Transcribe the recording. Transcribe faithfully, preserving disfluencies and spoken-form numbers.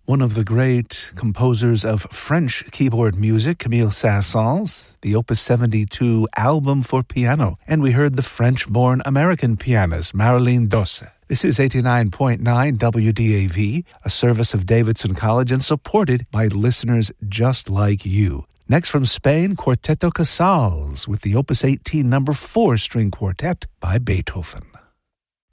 one of the great composers of French keyboard music, Camille Saint-Saëns, the Opus seventy-two album for piano. And we heard the French-born American pianist, Marilyn Dosse. This is eighty-nine point nine W D A V, a service of Davidson College and supported by listeners just like you. Next from Spain, Quarteto Casals with the Opus eighteen number four string quartet by Beethoven.